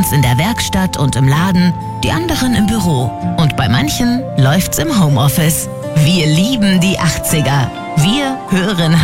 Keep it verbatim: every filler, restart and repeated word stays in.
uns in der Werkstatt und im Laden, die anderen im Büro. Und bei manchen läuft's im Homeoffice. Wir lieben die achtziger. Wir hören